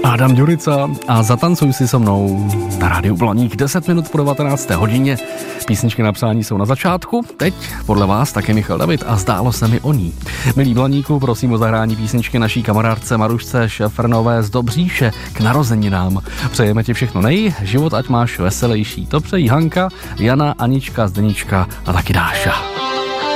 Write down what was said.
Adam Ďurica a Zatancuj si so mnou na Rádiu Blaník 10 minut po 19. hodině. Písničky na přání jsou na začátku, teď podle vás také Michal David a Zdálo se mi o ní. Milí Blaníku, prosím o zahrání písničky naší kamarádce Marušce Šefrnové z Dobříše k narozeninám. Přejeme ti všechno život ať máš veselější. To přejí Hanka, Jana, Anička, Zdenička a taky Dáša.